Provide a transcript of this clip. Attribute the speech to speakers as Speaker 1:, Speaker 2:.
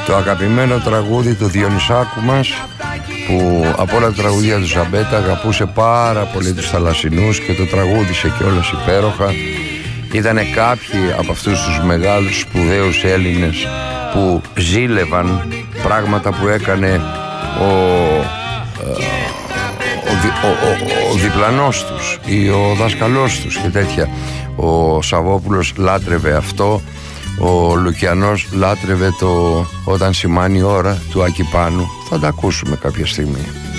Speaker 1: Το αγαπημένο τραγούδι του Διονυσάκου μας, που από όλα τα τραγουδία του Ζαμπέτα αγαπούσε πάρα πολύ τους θαλασσινούς και το τραγούδισε κιόλας υπέροχα. Ήτανε κάποιοι από αυτούς τους μεγάλους σπουδαίους Έλληνες που ζήλευαν πράγματα που έκανε ο διπλανός τους ή ο δάσκαλός τους και τέτοια. Ο Σαββόπουλος λάτρευε αυτό, ο Λουκιανός λάτρευε το «Όταν σημάνει η ώρα» του Άκη Πάνου. Θα τα ακούσουμε κάποια στιγμή.